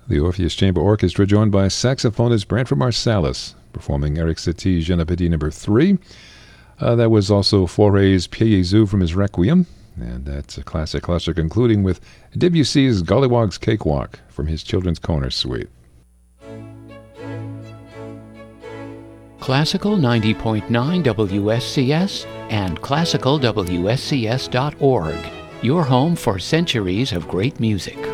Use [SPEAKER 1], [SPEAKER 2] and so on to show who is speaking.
[SPEAKER 1] The Orpheus Chamber Orchestra, joined by saxophonist Branford Marsalis, performing Eric Satie's Je ne peux dire number 3. That was also Fauré's Pieds Jésus from his Requiem, and that's a classic, concluding with Debussy's Gollywog's Cakewalk from his Children's Corner Suite.
[SPEAKER 2] Classical 90.9 WSCS and classicalwscs.org, your home for centuries of great music.